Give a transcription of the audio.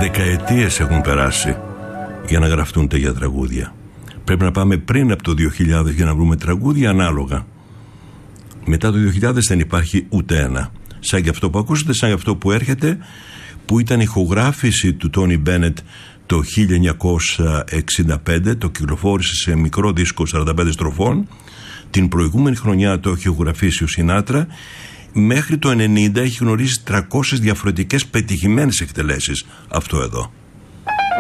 Δεκαετίες έχουν περάσει για να γραφτούν τέτοια τραγούδια. Πρέπει να πάμε πριν από το 2000 για να βρούμε τραγούδια ανάλογα. Μετά το 2000 δεν υπάρχει ούτε ένα. Σαν και αυτό που ακούσατε, σαν και αυτό που έρχεται, που ήταν ηχογράφηση του Τόνι Μπένετ το 1965, το κυκλοφόρησε σε μικρό δίσκο 45 στροφών. Την προηγούμενη χρονιά το έχει ηχογραφήσει ο Σινάτρα. Μέχρι το 90 έχει γνωρίσει 300 διαφορετικές πετυχημένες εκτελέσεις αυτό εδώ.